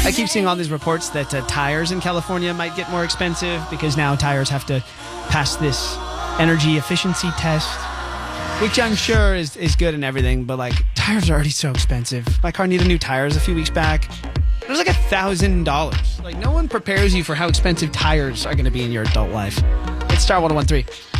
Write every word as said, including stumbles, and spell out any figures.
I keep seeing all these reports that uh, tires in California might get more expensive because now tires have to pass this energy efficiency test, which I'm sure is, is good and everything, but like tires are already so expensive. My car needed new tires a few weeks back. It was like a thousand dollars. Like no one prepares you for how expensive tires are going to be in your adult life. It's Star one oh one three.